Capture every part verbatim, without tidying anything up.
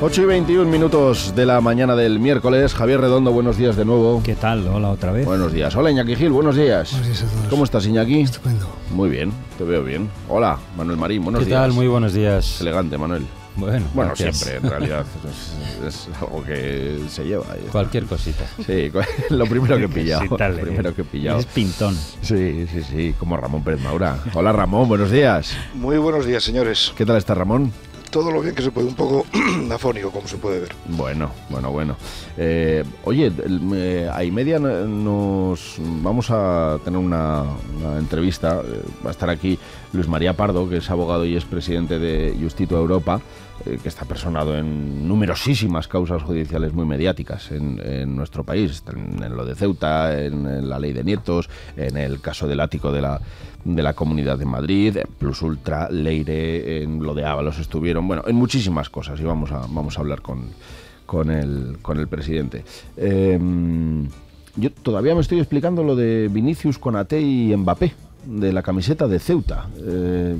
ocho y veintiún minutos de la mañana del miércoles. Javier Redondo, buenos días de nuevo. ¿Qué tal? Hola otra vez. Buenos días. Hola Iñaki Gil, buenos días. Buenos días a todos. ¿Cómo estás, Iñaki? Estupendo. Muy bien, te veo bien. Hola, Manuel Marín, buenos ¿Qué días. tal? Muy buenos días. Elegante, Manuel. Bueno, Bueno, gracias. siempre, en realidad. Es, es algo que se lleva. ahí está. Cualquier cosita. Sí, lo primero que he pillado. Sí, tal, lo primero que he pillado. Es pintón. Sí, sí, sí, como Ramón Pérez Maura. Hola Ramón, buenos días. Muy buenos días, señores. ¿Qué tal está Ramón? Todo lo bien que se puede, un poco afónico, como se puede ver. Bueno, bueno, bueno. Eh, oye, el, eh, a y media nos vamos a tener una, una entrevista. Eh, va a estar aquí Luis María Pardo, que es abogado y es presidente de Justito Europa, eh, que está personado en numerosísimas causas judiciales muy mediáticas en, en nuestro país. En, en lo de Ceuta, en, en la ley de nietos, en el caso del ático de la de la Comunidad de Madrid, Plus Ultra, Leire, en lo de Ábalos estuvieron, bueno, en muchísimas cosas, y vamos a, vamos a hablar con, con, el, con el presidente. Eh, yo todavía me estoy explicando lo de Vinicius, Konaté y Mbappé, de la camiseta de Ceuta. Eh,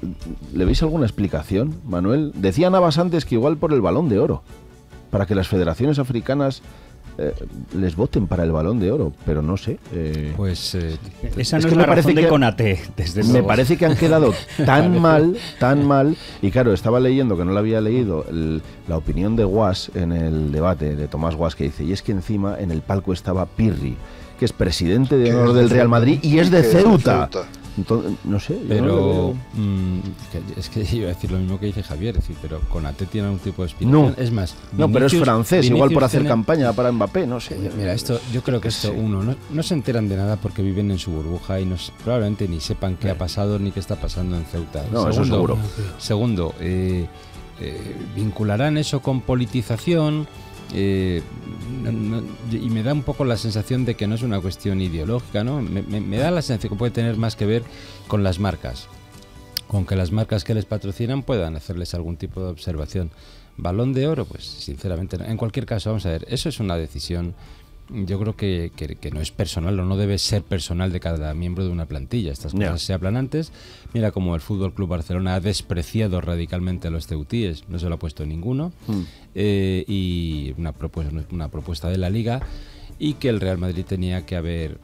¿Le veis alguna explicación, Manuel? Decía Navas antes que igual por el Balón de Oro, para que las federaciones africanas Eh, les voten para el Balón de Oro, pero no sé. Eh, pues eh, es esa no es, que la me parece razón de que Konaté, desde me luego. parece que han quedado tan mal, tan mal, y claro, estaba leyendo, que no lo había leído, el, la opinión de Guas en el debate de Tomás Guas, que dice, y es que encima en el palco estaba Pirri, que es presidente de honor del Real Madrid y es de Ceuta. Entonces, no sé. Pero no mmm, es que iba a decir lo mismo que dice Javier, es decir, pero Konaté tiene algún tipo de explicación. No, es más, no, pero es francés, Vinicius igual por hacer tiene... campaña para Mbappé, no sé. Mira, esto, yo creo que esto, Sí. uno, no, no se enteran de nada porque viven en su burbuja y no, probablemente ni sepan qué ha pasado ni qué está pasando en Ceuta. No, eso seguro. Segundo, eh, eh, vincularán eso con politización. Eh, no, no, y me da un poco la sensación de que no es una cuestión ideológica, ¿no? Me, me, me da la sensación que puede tener más que ver con las marcas, con que las marcas que les patrocinan puedan hacerles algún tipo de observación. Balón de Oro, pues sinceramente, en cualquier caso, vamos a ver, eso es una decisión, yo creo que, que, que no es personal o no debe ser personal de cada miembro de una plantilla. Estas cosas yeah. se hablan antes. Mira cómo el Fútbol Club Barcelona ha despreciado radicalmente a los ceutíes, no se lo ha puesto ninguno, mm. eh, y una propuesta, una propuesta de la Liga, y que el Real Madrid tenía que haber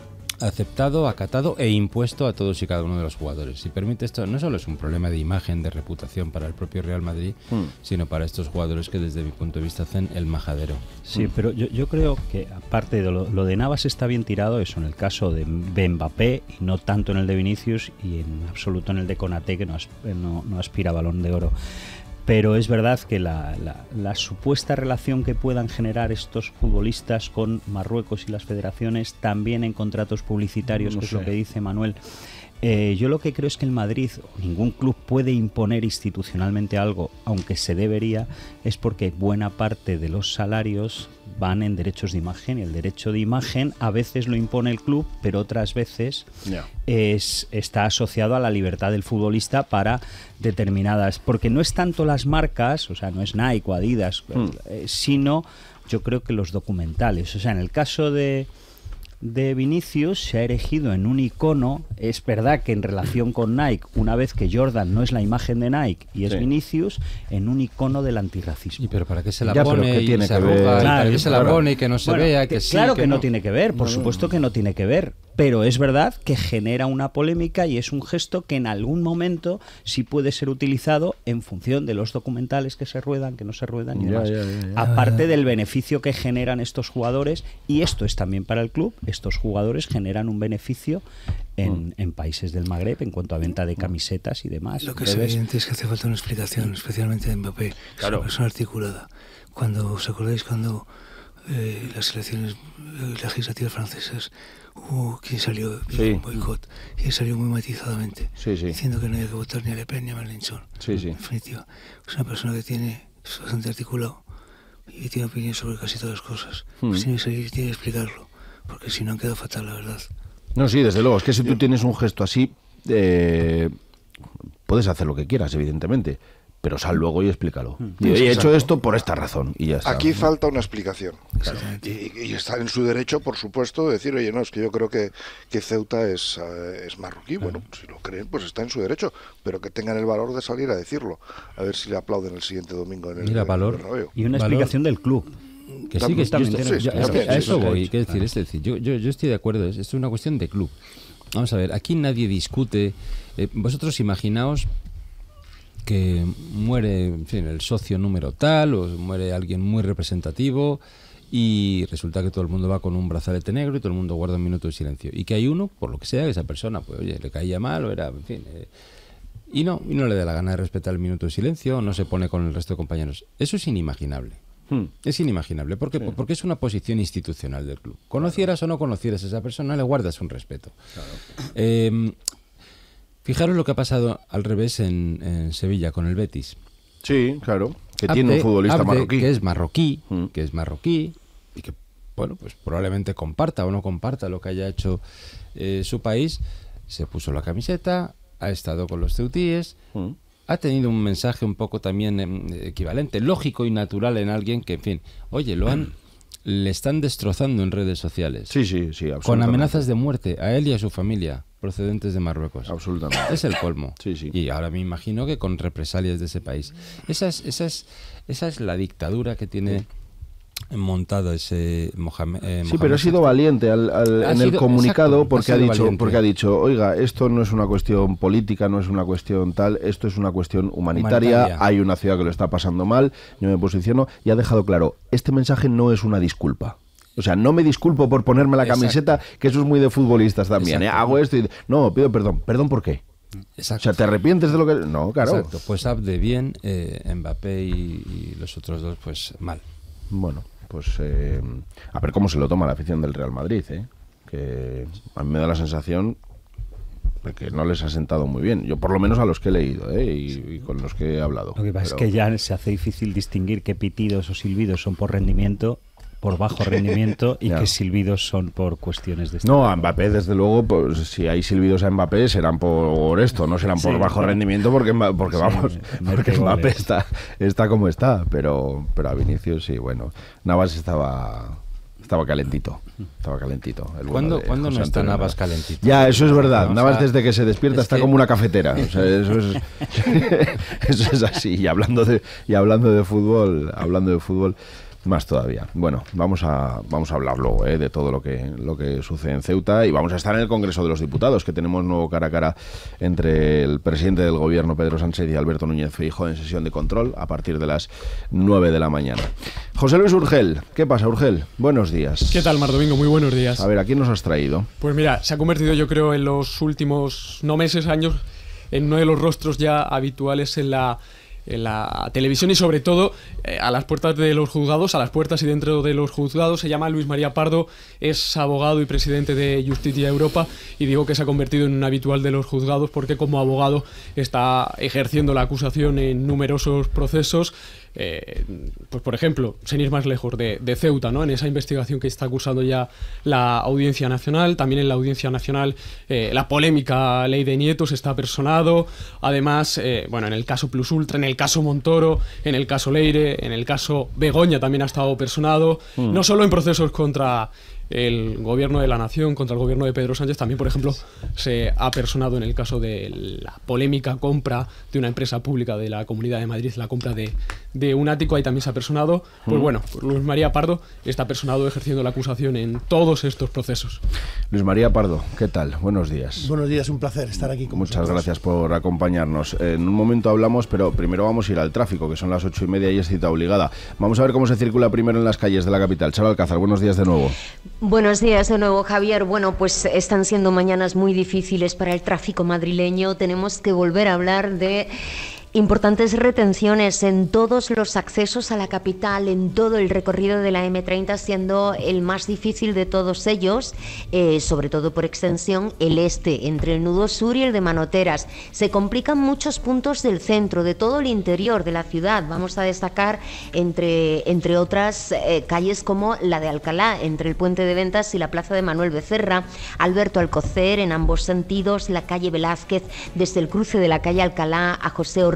aceptado, acatado e impuesto a todos y cada uno de los jugadores. Si permite esto, no solo es un problema de imagen, de reputación para el propio Real Madrid, mm. sino para estos jugadores que desde mi punto de vista hacen el majadero. Sí, mm. pero yo, yo creo que aparte de lo, lo de Navas está bien tirado, eso en el caso de, de Mbappé y no tanto en el de Vinicius y en absoluto en el de Konaté, que no, no, no aspira a Balón de Oro. Pero es verdad que la, la, la supuesta relación que puedan generar estos futbolistas con Marruecos y las federaciones, también en contratos publicitarios, no que sé. Es lo que dice Manuel, eh, yo lo que creo es que el Madrid, o ningún club puede imponer institucionalmente algo, aunque se debería, es porque buena parte de los salarios van en derechos de imagen, y el derecho de imagen a veces lo impone el club, pero otras veces yeah. es, está asociado a la libertad del futbolista para determinadas, porque no es tanto las marcas, o sea, no es Nike o Adidas, mm. eh, sino yo creo que los documentales. O sea, en el caso de de Vinicius se ha erigido en un icono. Es verdad que en relación con Nike, una vez que Jordan no es la imagen de Nike y es sí. Vinicius, en un icono del antirracismo. ¿Y pero para qué se la ya, pone? ¿Qué tiene y se que ver? arruga, Claro, ¿para qué se la claro. pone y que no se bueno, vea? Que, que sí, claro que, que no. no tiene que ver, por no, supuesto que no tiene que ver. Pero es verdad que genera una polémica y es un gesto que en algún momento sí puede ser utilizado en función de los documentales que se ruedan, que no se ruedan y ya, demás. Ya, ya, ya. Aparte del beneficio que generan estos jugadores, y esto es también para el club, estos jugadores generan un beneficio en, en países del Magreb en cuanto a venta de camisetas y demás. Lo que es evidente es que hace falta una explicación, especialmente de Mbappé, claro. Es una persona articulada. Cuando, ¿os acordáis cuando Eh, las elecciones legislativas francesas hubo quien salió sí. un boicot y él salió muy matizadamente sí, sí. diciendo que no había que votar ni a Le Pen ni a Mélenchon. Sí, sí. En definitiva, es una persona que tiene es bastante articulado y tiene opinión sobre casi todas las cosas. Hmm. Pues tiene que salir y tiene que explicarlo, porque si no han quedado fatal, la verdad. No, sí, desde luego. Es que si tú tienes un gesto así, eh, puedes hacer lo que quieras, evidentemente. pero sal luego y explícalo. Y he hecho esto por esta razón y ya está. Aquí falta una explicación. Claro. Y, y está en su derecho, por supuesto, de decir, oye, no, es que yo creo que, que Ceuta es, uh, es marroquí. Bueno, si lo creen, pues está en su derecho, pero que tengan el valor de salir a decirlo. A ver si le aplauden el siguiente domingo en el, Mira, valor, en el Bernabéu. Y una valor, explicación del club. Que sí, que también, yo, sí, yo, sí, a, también, a sí, eso sí, voy. sí, ¿Qué decir? claro. Es decir, yo, yo, yo estoy de acuerdo, esto es una cuestión de club. Vamos a ver, aquí nadie discute. Eh, vosotros imaginaos que muere, en fin, el socio número tal, o muere alguien muy representativo, y resulta que todo el mundo va con un brazalete negro y todo el mundo guarda un minuto de silencio. Y que hay uno, por lo que sea, que esa persona, pues oye, le caía mal, o era, en fin... Eh, y no, y no le da la gana de respetar el minuto de silencio, no se pone con el resto de compañeros. Eso es inimaginable. Hmm. Es inimaginable. ¿Por qué? Sí. Porque es una posición institucional del club. Conocieras claro. o no conocieras a esa persona, le guardas un respeto. Claro. Eh, fijaros lo que ha pasado al revés en, en Sevilla con el Betis. Sí, claro. Que Abde, tiene un futbolista Abde, marroquí. Que es marroquí, hmm. que es marroquí, y que, bueno, pues probablemente comparta o no comparta lo que haya hecho eh, su país. Se puso la camiseta, ha estado con los ceutíes, mm. ha tenido un mensaje un poco también eh, equivalente, lógico y natural en alguien que, en fin, oye, lo han, le están destrozando en redes sociales. Sí, sí, sí, absolutamente. Con amenazas de muerte a él y a su familia, procedentes de Marruecos. Absolutamente. Es el colmo. Sí, sí. Y ahora me imagino que con represalias de ese país. Esa es, esa es, esa es la dictadura que tiene... Sí. montado ese Mohamed, eh, sí, pero ha sido valiente al, al, en sido, el comunicado exacto, porque ha, ha dicho valiente. porque ha dicho, oiga, esto no es una cuestión política, no es una cuestión tal, esto es una cuestión humanitaria, humanitaria. Hay una ciudad que lo está pasando mal, yo me posiciono, y ha dejado claro, este mensaje no es una disculpa. O sea, no me disculpo por ponerme la exacto. camiseta, que eso es muy de futbolistas también, ¿eh? Hago esto y... No, pido perdón. ¿Perdón por qué? Exacto. O sea, ¿te arrepientes de lo que...? No, claro. Exacto, pues Abde bien, eh, Mbappé y, y los otros dos, pues mal. Bueno, pues eh, a ver cómo se lo toma la afición del Real Madrid, ¿eh? Que a mí me da la sensación de que no les ha sentado muy bien. Yo por lo menos a los que he leído, ¿eh? y, y con los que he hablado. Lo que pasa Pero... es que ya se hace difícil distinguir qué pitidos o silbidos son por rendimiento, por bajo rendimiento, y qué silbidos son por cuestiones de... No, a Mbappé, desde luego, pues si hay silbidos a Mbappé serán por esto, no serán por sí, bajo claro. rendimiento, porque, porque sí, vamos, porque Mbappé está, está como está, pero, pero a Vinicius sí, bueno, Navas estaba... Estaba calentito, estaba calentito. ¿Cuándo, ¿cuándo no está Navas calentito? Ya, eso es verdad. Navas o sea, desde que se despierta está que... como una cafetera. O sea, eso es, eso es así. Y hablando de, y hablando de fútbol, hablando de fútbol, más todavía. Bueno, vamos a vamos a hablar luego ¿eh? de todo lo que lo que sucede en Ceuta, y vamos a estar en el Congreso de los Diputados, que tenemos nuevo cara a cara entre el presidente del Gobierno, Pedro Sánchez, y Alberto Núñez Feijóo en sesión de control a partir de las nueve de la mañana. José Luis Urgel, ¿qué pasa, Urgel? Buenos días. ¿Qué tal, Mar Domingo? Muy buenos días. A ver, ¿a quién nos has traído? Pues mira, se ha convertido, yo creo, en los últimos, no meses, años, en uno de los rostros ya habituales en la... en la televisión y sobre todo eh, a las puertas de los juzgados, a las puertas y dentro de los juzgados. Se llama Luis María Pardo, es abogado y presidente de Justicia Europa, y digo que se ha convertido en un habitual de los juzgados porque como abogado está ejerciendo la acusación en numerosos procesos. Eh, pues por ejemplo, sin ir más lejos, de, de Ceuta, ¿no? En esa investigación que está acusando ya la Audiencia Nacional. También en la Audiencia Nacional eh, la polémica ley de nietos está personado. Además, eh, bueno, en el caso Plus Ultra, en el caso Montoro, en el caso Leire, en el caso Begoña también ha estado personado. Mm. No solo en procesos contra el gobierno de la nación, contra el gobierno de Pedro Sánchez, también, por ejemplo, se ha personado en el caso de la polémica compra de una empresa pública de la Comunidad de Madrid, la compra de, de un ático, ahí también se ha personado. Pues bueno, pues Luis María Pardo está personado ejerciendo la acusación en todos estos procesos. Luis María Pardo, ¿qué tal? Buenos días. Buenos días, un placer estar aquí con Muchas vosotros. gracias por acompañarnos. En un momento hablamos, pero primero vamos a ir al tráfico, que son las ocho y media y es cita obligada. Vamos a ver cómo se circula primero en las calles de la capital. Charo Alcázar, buenos días de nuevo. Buenos días de nuevo, Javier. Bueno, pues están siendo mañanas muy difíciles para el tráfico madrileño. Tenemos que volver a hablar de importantes retenciones en todos los accesos a la capital, en todo el recorrido de la eme treinta, siendo el más difícil de todos ellos, eh, sobre todo por extensión, el este, entre el nudo sur y el de Manoteras. Se complican muchos puntos del centro, de todo el interior de la ciudad. Vamos a destacar, entre, entre otras, eh, calles como la de Alcalá, entre el Puente de Ventas y la Plaza de Manuel Becerra, Alberto Alcocer, en ambos sentidos, la calle Velázquez, desde el cruce de la calle Alcalá a José Ortega,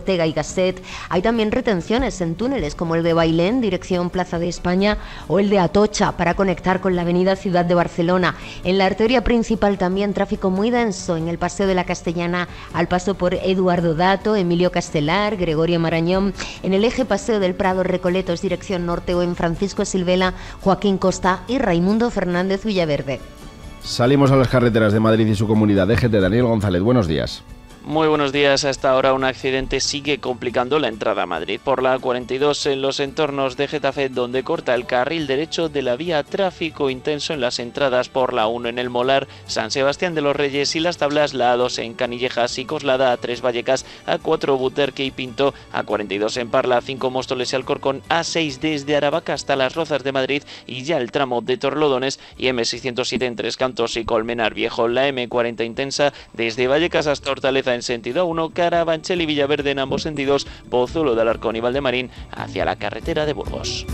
Ortega y Gasset. Hay también retenciones en túneles como el de Bailén, dirección Plaza de España, o el de Atocha para conectar con la avenida Ciudad de Barcelona. En la arteria principal también tráfico muy denso en el Paseo de la Castellana al paso por Eduardo Dato, Emilio Castelar, Gregorio Marañón. En el eje Paseo del Prado, Recoletos, dirección norte, o en Francisco Silvela, Joaquín Costa y Raimundo Fernández Villaverde. Salimos a las carreteras de Madrid y su comunidad. D G T, Daniel González, buenos días. Muy buenos días. Hasta ahora un accidente sigue complicando la entrada a Madrid por la A cuarenta y dos en los entornos de Getafe, donde corta el carril derecho de la vía. Tráfico intenso en las entradas por la uno en el Molar, San Sebastián de los Reyes y Las Tablas, la A dos en Canillejas y Coslada, A tres Vallecas, A cuatro Buterque y Pinto, A cuarenta y dos en Parla, A cinco Móstoles y Alcorcón, A seis desde Aravaca hasta Las Rozas de Madrid y ya el tramo de Torlodones, y M seiscientos siete en Tres Cantos y Colmenar Viejo. La M cuarenta intensa desde Vallecas hasta Hortaleza en sentido A uno, Carabanchel y Villaverde en ambos sentidos, Pozuelo de Alarcón y Valdemarín hacia la carretera de Burgos.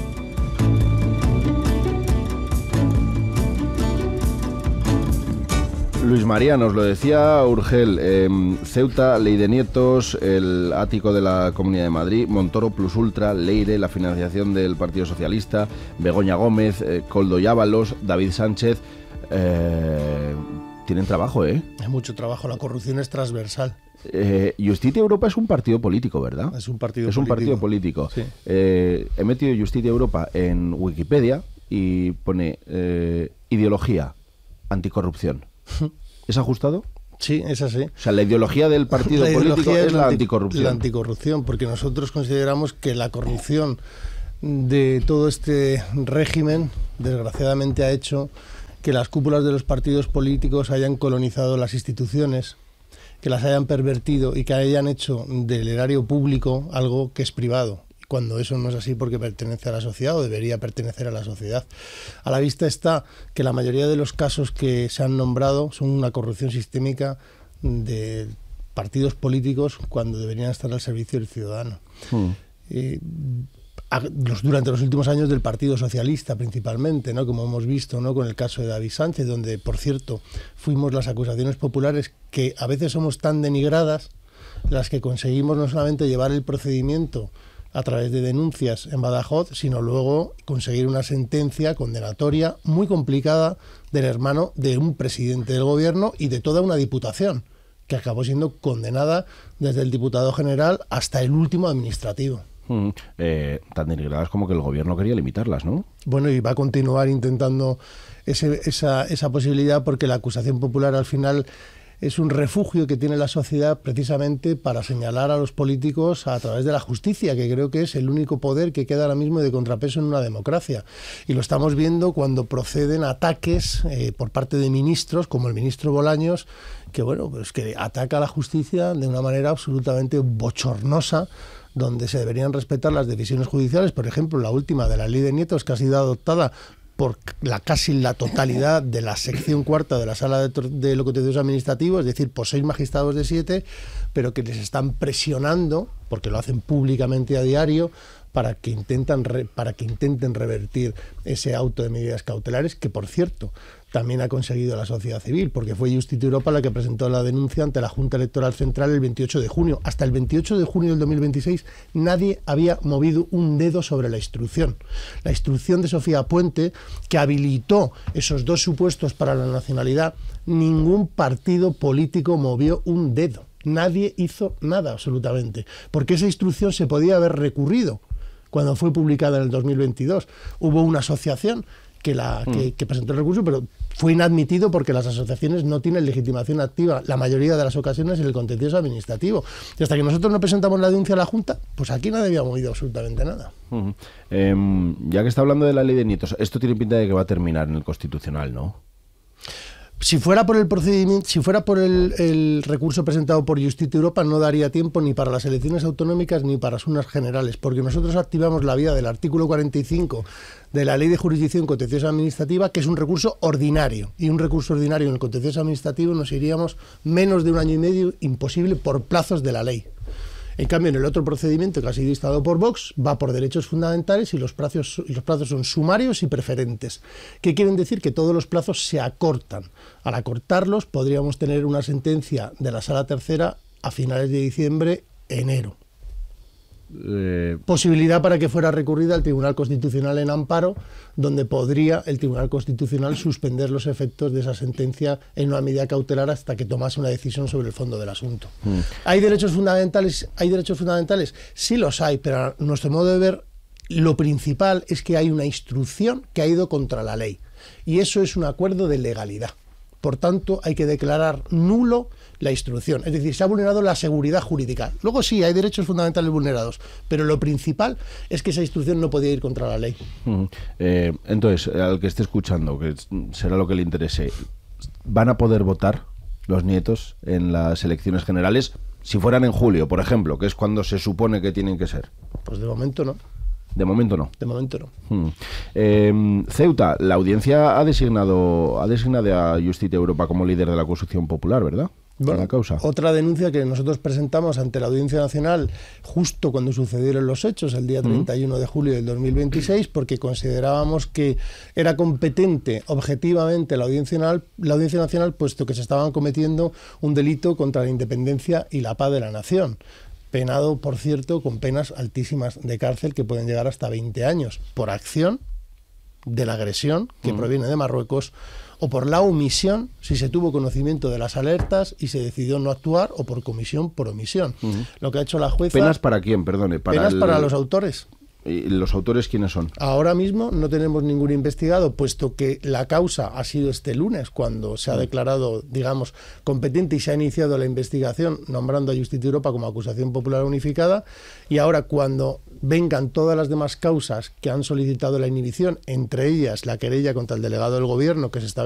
Luis María, nos lo decía Urgel, eh, Ceuta, Ley de Nietos, el ático de la Comunidad de Madrid, Montoro Plus Ultra, Leire, la financiación del Partido Socialista, Begoña Gómez, eh, Koldo y Ábalos, David Sánchez. Eh, tienen trabajo, ¿eh? Hay mucho trabajo, la corrupción es transversal. Eh, Justicia Europa es un partido político, ¿verdad? Es un partido es político. un partido político. Sí. Eh, he metido Justicia Europa en Wikipedia y pone eh, ideología, anticorrupción. ¿Es ajustado? Sí, es así. O sea, la ideología del partido la político ideología es la anti, anticorrupción. La anticorrupción, porque nosotros consideramos que la corrupción de todo este régimen, desgraciadamente, ha hecho que las cúpulas de los partidos políticos hayan colonizado las instituciones, que las hayan pervertido y que hayan hecho del erario público algo que es privado, cuando eso no es así porque pertenece a la sociedad o debería pertenecer a la sociedad. A la vista está que la mayoría de los casos que se han nombrado son una corrupción sistémica de partidos políticos cuando deberían estar al servicio del ciudadano. Hmm. Eh, Los, durante los últimos años del Partido Socialista principalmente, ¿no? Como hemos visto, ¿no? Con el caso de David Sánchez, donde, por cierto, fuimos las acusaciones populares que a veces somos tan denigradas, las que conseguimos no solamente llevar el procedimiento a través de denuncias en Badajoz, sino luego conseguir una sentencia condenatoria muy complicada del hermano de un presidente del gobierno y de toda una diputación, que acabó siendo condenada desde el diputado general hasta el último administrativo. Mm, eh, tan denigradas como que el gobierno quería limitarlas, ¿no? Bueno, y va a continuar intentando ese, esa, esa posibilidad, porque la acusación popular al final es un refugio que tiene la sociedad precisamente para señalar a los políticos a través de la justicia, que creo que es el único poder que queda ahora mismo de contrapeso en una democracia. Y lo estamos viendo cuando proceden ataques eh, por parte de ministros, como el ministro Bolaños, que bueno, pues que ataca a la justicia de una manera absolutamente bochornosa, donde se deberían respetar las decisiones judiciales. Por ejemplo, la última de la Ley de Nietos, que ha sido adoptada por la casi la totalidad de la sección cuarta de la Sala de, de lo Contencioso Administrativo, es decir, por seis magistrados de siete, pero que les están presionando, porque lo hacen públicamente a diario, para que intentan re, para que intenten revertir ese auto de medidas cautelares, que por cierto también ha conseguido la sociedad civil, porque fue Justicia Europa la que presentó la denuncia ante la Junta Electoral Central el veintiocho de junio. Hasta el veintiocho de junio del dos mil veintiséis nadie había movido un dedo sobre la instrucción. La instrucción de Sofía Puente, que habilitó esos dos supuestos para la nacionalidad, ningún partido político movió un dedo. Nadie hizo nada absolutamente, porque esa instrucción se podía haber recurrido cuando fue publicada en el dos mil veintidós. Hubo una asociación que, la, que, que presentó el recurso, pero fue inadmitido porque las asociaciones no tienen legitimación activa la mayoría de las ocasiones en el contencioso administrativo. Y hasta que nosotros no presentamos la denuncia a la Junta, pues aquí nadie había movido absolutamente nada. Uh-huh. eh, ya que está hablando de la Ley de Nietos, esto tiene pinta de que va a terminar en el Constitucional, ¿no? Si fuera por el procedimiento, si fuera por el, el recurso presentado por Justicia Europa, no daría tiempo ni para las elecciones autonómicas ni para las unas generales, porque nosotros activamos la vía del artículo cuarenta y cinco de la Ley de Jurisdicción Contenciosa Administrativa, que es un recurso ordinario, y un recurso ordinario en el contencioso administrativo nos iríamos menos de un año y medio, imposible por plazos de la ley. En cambio, en el otro procedimiento que ha sido instado por Vox, va por derechos fundamentales y los plazos, y los plazos son sumarios y preferentes. ¿Qué quieren decir? Que todos los plazos se acortan. Al acortarlos, podríamos tener una sentencia de la Sala Tercera a finales de diciembre, enero. Eh... Posibilidad para que fuera recurrida al Tribunal Constitucional en amparo, donde podría el Tribunal Constitucional suspender los efectos de esa sentencia en una medida cautelar hasta que tomase una decisión sobre el fondo del asunto. Mm. ¿Hay derechos fundamentales? ¿Hay derechos fundamentales? Sí los hay, pero a nuestro modo de ver, lo principal es que hay una instrucción que ha ido contra la ley. Y eso es un acuerdo de legalidad. Por tanto, hay que declarar nulo la instrucción. Es decir, se ha vulnerado la seguridad jurídica. Luego sí, hay derechos fundamentales vulnerados, pero lo principal es que esa instrucción no podía ir contra la ley. Uh, eh, entonces, al que esté escuchando, que será lo que le interese, ¿van a poder votar los nietos en las elecciones generales si fueran en julio, por ejemplo, que es cuando se supone que tienen que ser? Pues de momento no. De momento no. De momento no. Hmm. Eh, Ceuta, la audiencia ha designado, ha designado a Justit Europa como líder de la acusación popular, ¿verdad? Bueno, la causa. Otra denuncia que nosotros presentamos ante la Audiencia Nacional justo cuando sucedieron los hechos, el día treinta y uno de julio del dos mil veintiséis, porque considerábamos que era competente objetivamente la Audiencia Nacional, la Audiencia Nacional, puesto que se estaban cometiendo un delito contra la independencia y la paz de la nación. Penado, por cierto, con penas altísimas de cárcel que pueden llegar hasta veinte años, por acción de la agresión que mm. proviene de Marruecos, o por la omisión, si se tuvo conocimiento de las alertas y se decidió no actuar, o por comisión por omisión. Mm. Lo que ha hecho la jueza... ¿Penas para quién? Perdone. Para penas el... para los autores. ¿Y los autores quiénes son? Ahora mismo no tenemos ningún investigado, puesto que la causa ha sido este lunes, cuando se ha declarado, digamos, competente y se ha iniciado la investigación, nombrando a Justit Europa como acusación popular unificada, y ahora cuando vengan todas las demás causas que han solicitado la inhibición, entre ellas la querella contra el delegado del gobierno, que se está